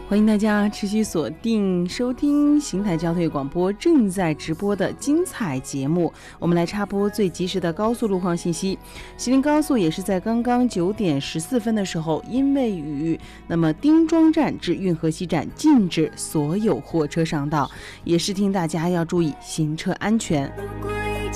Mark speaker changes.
Speaker 1: 欢迎大家持续锁定收听邢台交通广播正在直播的精彩节目，我们来插播最及时的高速路况信息。吉林高速也是在刚刚9点14分的时候，因为雨，那么丁庄站至运河西站禁止所有货车上道，也是提醒大家要注意行车安全。